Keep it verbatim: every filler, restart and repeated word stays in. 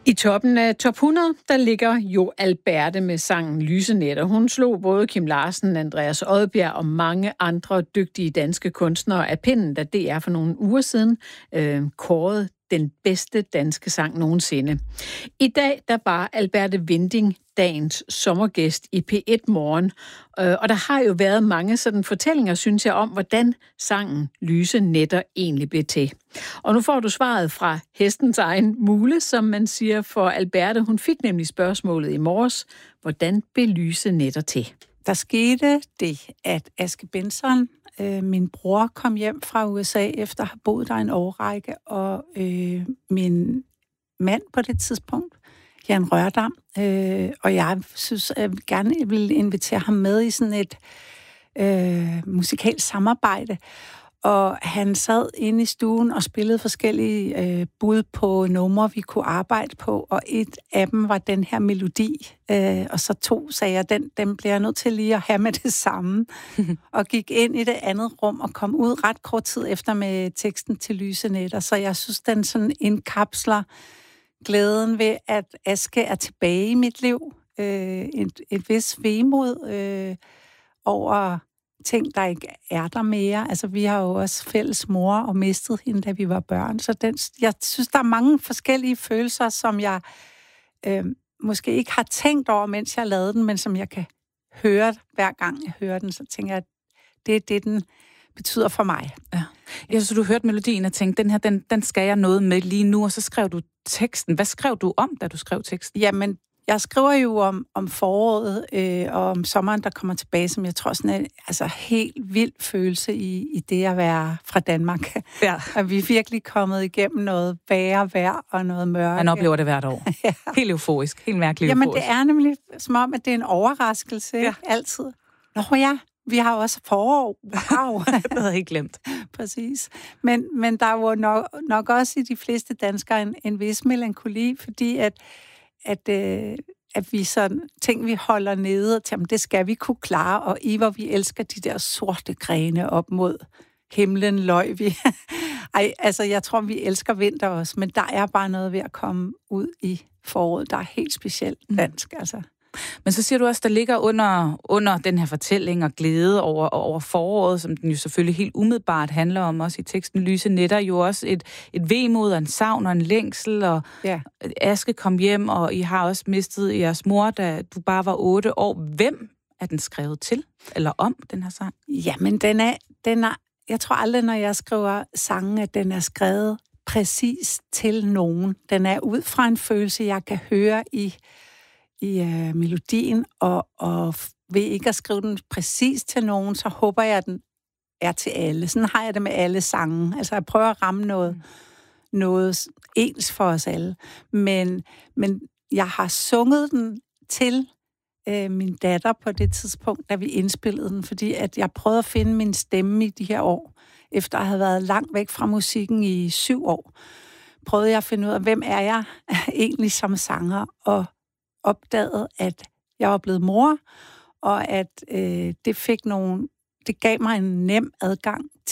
I toppen af top hundrede, der ligger Jo Alberte med sangen Lyse Nætter. Hun slog både Kim Larsen, Andreas Odbjerg og mange andre dygtige danske kunstnere af pinden, da D R for nogle uger siden øh, kårede den bedste danske sang nogensinde. I dag der var Alberte Winding dagens sommergæst i P et Morgen, øh, og der har jo været mange sådan fortællinger, synes jeg, om hvordan sangen Lyse Nætter egentlig blev til. Og nu får du svaret fra hestens egen mule, som man siger, for Alberte. Hun fik nemlig spørgsmålet i morges, hvordan blev Lyse Nætter til? Der skete det, at Aske Benson, øh, min bror, kom hjem fra U S A efter at have boet der en årrække, og øh, min mand på det tidspunkt, Jan Rørdam, øh, og jeg synes, at jeg gerne ville invitere ham med i sådan et øh, musikalt samarbejde. Og han sad inde i stuen og spillede forskellige øh, bud på numre, vi kunne arbejde på, og et af dem var den her melodi. Øh, og så to sagde jeg, den, den bliver jeg nødt til lige at have med det samme. Og gik ind i det andet rum og kom ud ret kort tid efter med teksten til Lyse Nætter. Så jeg synes, den sådan indkapsler glæden ved, at Aske er tilbage i mit liv. Øh, et, et vis vemod øh, over ting, der ikke er der mere. Altså, vi har jo også fælles mor og mistet hende, da vi var børn. Så den, jeg synes, der er mange forskellige følelser, som jeg øh, måske ikke har tænkt over, mens jeg lavede den, men som jeg kan høre, hver gang jeg hører den. Så tænker jeg, at det er det, den betyder for mig. Ja. Jeg synes, du hørte melodien og tænkte, den her, den, den skal jeg noget med lige nu, og så skrev du teksten. Hvad skrev du om, da du skrev teksten? Jamen, jeg skriver jo om, om foråret øh, og om sommeren, der kommer tilbage, som jeg tror sådan er altså helt vild følelse i, i det at være fra Danmark. Ja. Og vi er virkelig kommet igennem noget værre vejr og noget mørke. Man oplever det hvert år. Ja. Helt euforisk, helt mærkeligt Jamen, euforisk. det er nemlig som om, at det er en overraskelse, ja. Altid. Nå ja, vi har også forår. Wow. Det havde jeg ikke glemt. Præcis. Men, men der er jo nok, nok også i de fleste danskere en, en vis melankoli, fordi at at, øh, at vi sådan, ting, vi holder nede, jamen, det skal vi kunne klare, og i hvor vi elsker de der sorte grene op mod himlen, løg vi. Ej, altså, jeg tror, vi elsker vinter også, men der er bare noget ved at komme ud i foråret, der er helt specielt dansk, altså. Men så siger du også, der ligger under, under den her fortælling og glæde over, over foråret, som den jo selvfølgelig helt umiddelbart handler om, også i teksten Lyse Nætter, jo også et, et vemod og en savn og en længsel, og ja. Aske kom hjem, og I har også mistet jeres mor, da du bare var otte år. Hvem er den skrevet til, eller om, den her sang? Jamen, den er, den er, jeg tror aldrig, når jeg skriver sangen, at den er skrevet præcis til nogen. Den er ud fra en følelse, jeg kan høre i i øh, melodien, og, og ved ikke at skrive den præcis til nogen, så håber jeg, at den er til alle. Sådan har jeg det med alle sange. Altså, jeg prøver at ramme noget, mm. noget ens for os alle. Men, men jeg har sunget den til øh, min datter på det tidspunkt, da vi indspillede den, fordi at jeg prøvede at finde min stemme i de her år, efter at have været langt væk fra musikken i syv år. Prøvede jeg at finde ud af, hvem er jeg egentlig som sanger, og opdagede, at jeg var blevet mor, og at øh, det fik nogle, det gav mig en nem adgang